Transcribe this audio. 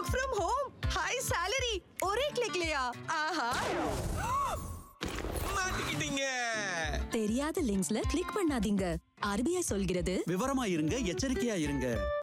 work from home, high salary, ஒரே கிளிக்லயா? ஆஹா. மாட்டிக்கிட்டீங்க. தெரியாத லிங்க்ஸ்ல கிளிக் பண்ணாதீங்க. RBI சொல்கிறது, விவரமா இருங்க, எச்சரிக்கையா இருங்க.